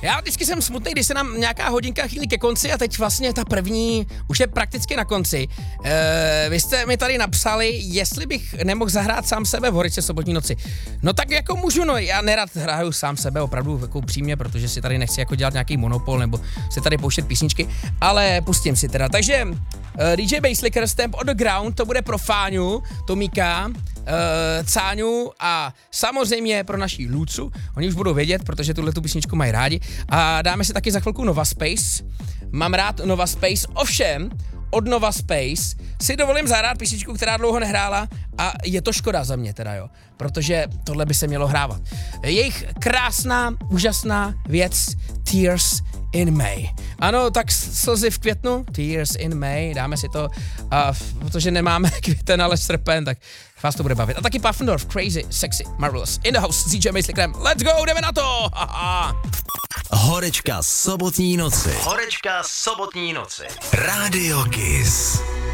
Já vždycky jsem smutný, když se nám nějaká hodinka chýlí ke konci a teď vlastně ta první už je prakticky na konci. Vy jste mi tady napsali, jestli bych nemohl zahrát sám sebe v Horice sobotní noci. No tak jako můžu, no já nerad hraju sám sebe, opravdu jako upřímně, protože si tady nechci jako dělat nějaký monopol nebo si tady pouštět písničky, ale pustím si teda. Takže DJ Basslicker Stamp on the Ground, to bude pro Fáňu, Tomíka, Cáňu a samozřejmě pro naší Lucu. Oni už budou vědět, protože tuhletu písničku mají rádi. A dáme si taky za chvilku Nova Space. Mám rád Nova Space, ovšem od Nova Space si dovolím zahrát písničku, která dlouho nehrála a je to škoda za mě teda, jo, protože tohle by se mělo hrávat. Jejich krásná, úžasná věc Tears in May. Ano, tak slzy v květnu, Tears in May, dáme si to, protože nemáme květen, ale srpen, tak vás to bude bavit. A taky Puffendorf, Crazy, Sexy, Marvelous, in the house s DJ Basslickerem. Let's go, jdeme na to! Horečka sobotní noci. Horečka sobotní noci. Radio Kiss.